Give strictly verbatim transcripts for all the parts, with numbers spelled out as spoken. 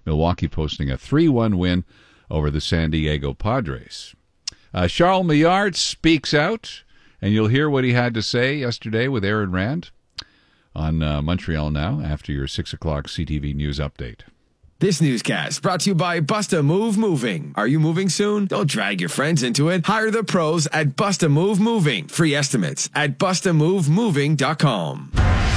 Milwaukee posting a three one win over the San Diego Padres. Uh, Charles Maillard speaks out, and you'll hear what he had to say yesterday with Aaron Rand on uh, Montreal Now after your six o'clock C T V News update. This newscast brought to you by Bust a Move Moving. Are you moving soon? Don't drag your friends into it. Hire the pros at Bust a Move Moving. Free estimates at bust a move moving dot com.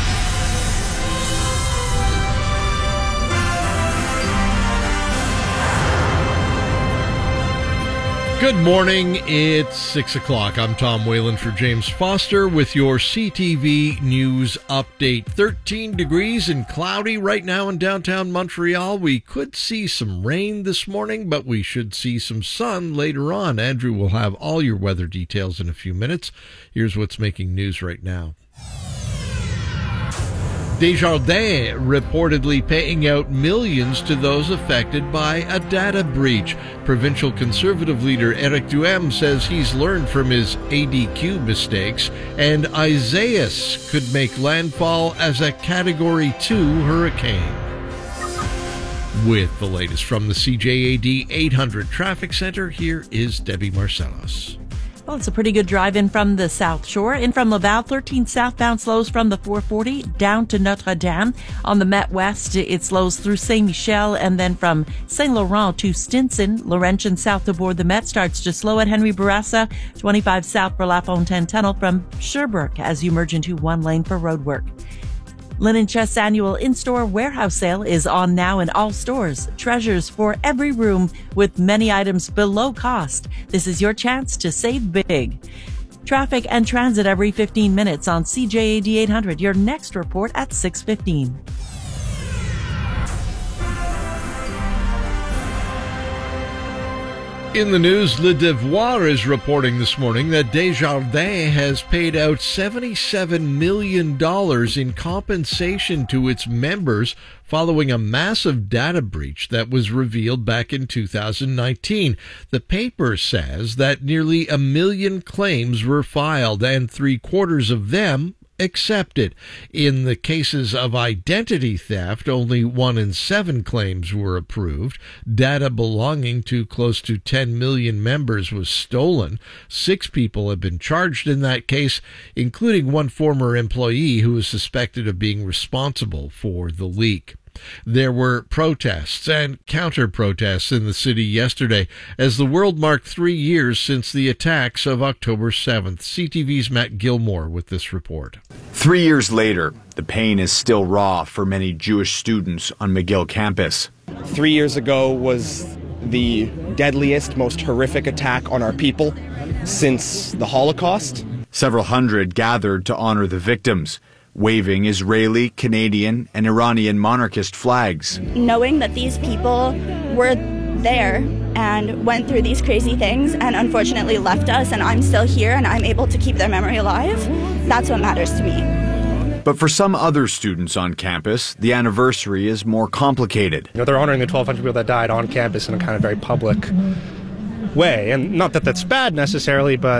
Good morning. It's six o'clock. I'm Tom Whalen for James Foster with your C T V News update. thirteen degrees and cloudy right now in downtown Montreal. We could see some rain this morning, but we should see some sun later on. Andrew will have all your weather details in a few minutes. Here's what's making news right now. Desjardins reportedly paying out millions to those affected by a data breach. Provincial Conservative leader Éric Duhem says he's learned from his A D Q mistakes, and Isaias could make landfall as a Category two hurricane. With the latest from the C J A D eight hundred Traffic Center, here is Debbie Marcellos. Well, it's a pretty good drive in from the South Shore. In from Laval, thirteen southbound slows from the four forty down to Notre Dame. On the Met West, it slows through Saint Michel, and then from Saint Laurent to Stinson. Laurentian south aboard the Met starts to slow at Henry Bourassa. twenty-five south for La Fontaine Tunnel from Sherbrooke as you merge into one lane for roadwork. Linen Chest's annual in-store warehouse sale is on now in all stores. Treasures for every room with many items below cost. This is your chance to save big. Traffic and transit every fifteen minutes on C J A D eight hundred. Your next report at six fifteen. In the news, Le Devoir is reporting this morning that Desjardins has paid out seventy-seven million dollars in compensation to its members following a massive data breach that was revealed back in two thousand nineteen. The paper says that nearly a million claims were filed and three quarters of them accepted. In the cases of identity theft, only one in seven claims were approved. Data belonging to close to ten million members was stolen. Six people have been charged in that case, including one former employee who is suspected of being responsible for the leak. There were protests and counter-protests in the city yesterday as the world marked three years since the attacks of October seventh. C T V's Matt Gilmore with this report. Three years later, the pain is still raw for many Jewish students on McGill campus. Three years ago was the deadliest, most horrific attack on our people since the Holocaust. Several hundred gathered to honor the victims, waving Israeli, Canadian, and Iranian monarchist flags. Knowing that these people were there and went through these crazy things and unfortunately left us, and I'm still here and I'm able to keep their memory alive, that's what matters to me. But for some other students on campus, the anniversary is more complicated. You know, they're honoring the twelve hundred people that died on campus in a kind of very public way. And not that that's bad necessarily, but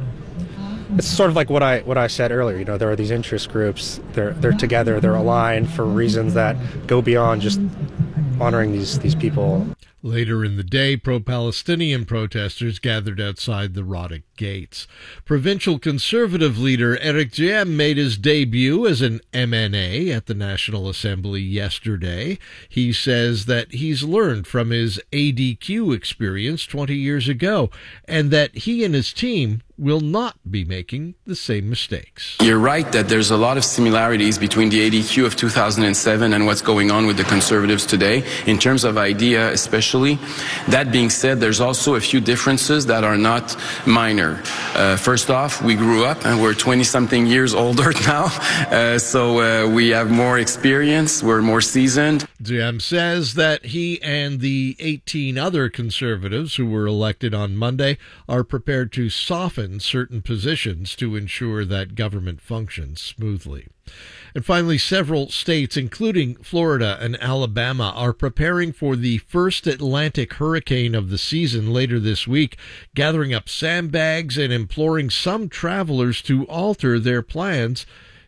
it's sort of like what I what I said earlier. You know, there are these interest groups. They're they're together. They're aligned for reasons that go beyond just honoring these these people. Later in the day, pro-Palestinian protesters gathered outside the Roddick gates. Provincial Conservative leader Éric Duhem made his debut as an M N A at the National Assembly yesterday. He says that he's learned from his A D Q experience twenty years ago, and that he and his team will not be making the same mistakes. You're right that there's a lot of similarities between the A D Q of two thousand seven and what's going on with the Conservatives today, in terms of idea especially. That being said, there's also a few differences that are not minor. Uh, first off, we grew up and we're twenty-something years older now, uh, so uh, we have more experience, we're more seasoned. Duhem says that he and the eighteen other Conservatives who were elected on Monday are prepared to soften certain positions to ensure that government functions smoothly. And finally, several states, including Florida and Alabama, are preparing for the first Atlantic hurricane of the season later this week, gathering up sandbags and imploring some travelers to alter their plans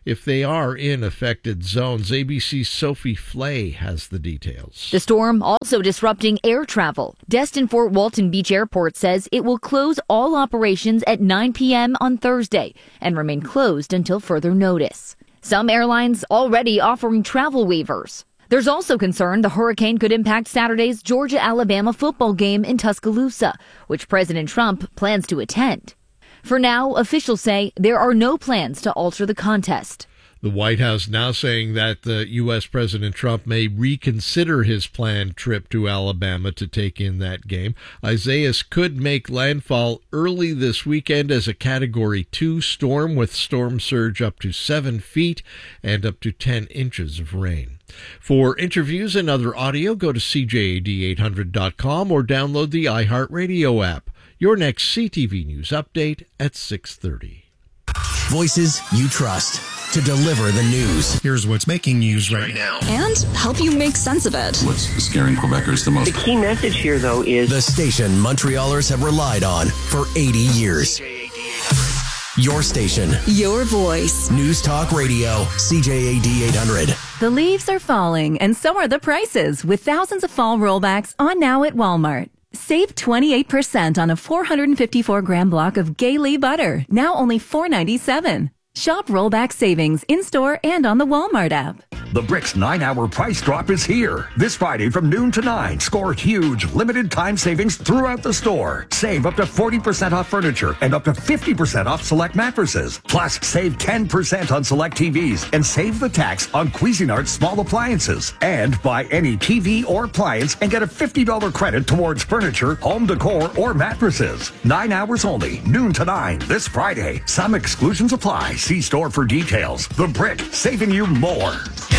if they are in affected zones. A B C's Sophie Flay has the details. The storm also disrupting air travel. Destin Fort Walton Beach Airport says it will close all operations at nine p.m. on Thursday and remain closed until further notice. Some airlines already offering travel waivers. There's also concern the hurricane could impact Saturday's Georgia-Alabama football game in Tuscaloosa, which President Trump plans to attend. For now, officials say there are no plans to alter the contest. The White House now saying that the U S. President Trump may reconsider his planned trip to Alabama to take in that game. Isaias could make landfall early this weekend as a Category two storm with storm surge up to seven feet and up to ten inches of rain. For interviews and other audio, go to C J A D eight hundred dot com or download the iHeartRadio app. Your next C T V News update at six thirty. Voices you trust to deliver the news. Here's what's making news right now. And help you make sense of it. What's scaring Quebecers the most? The key message here, though, is the station Montrealers have relied on for eighty years. Your station. Your voice. News Talk Radio. C J A D eight hundred. The leaves are falling, and so are the prices, with thousands of fall rollbacks on now at Walmart. Save twenty-eight percent on a four hundred fifty-four gram block of Gailey butter, now only four ninety-seven. Shop rollback savings in-store and on the Walmart app. The Bricks nine-hour price drop is here. This Friday from noon to nine, score huge limited time savings throughout the store. Save up to forty percent off furniture and up to fifty percent off select mattresses. Plus, save ten percent on select T Vs and save the tax on Cuisinart's small appliances. And buy any T V or appliance and get a fifty dollars credit towards furniture, home decor, or mattresses. Nine hours only, noon to nine, this Friday. Some exclusions apply. See store for details. The Brick, saving you more.